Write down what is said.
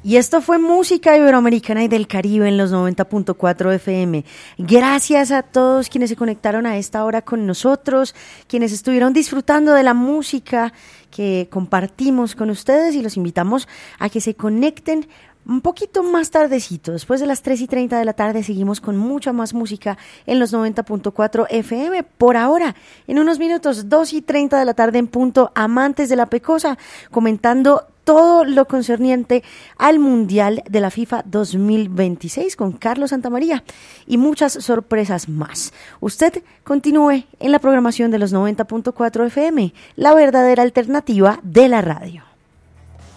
Y esto fue música iberoamericana y del Caribe en los 90.4 FM. Gracias a todos quienes se conectaron a esta hora con nosotros, quienes estuvieron disfrutando de la música que compartimos con ustedes, y los invitamos a que se conecten un poquito más tardecito. Después de las 3:30 de la tarde seguimos con mucha más música en los 90.4 FM. Por ahora, en unos minutos, 2:30 de la tarde en punto, Amantes de la Pecosa, comentando todo lo concerniente al Mundial de la FIFA 2026 con Carlos Santamaría y muchas sorpresas más. Usted continúe en la programación de los 90.4 FM, la verdadera alternativa de la radio.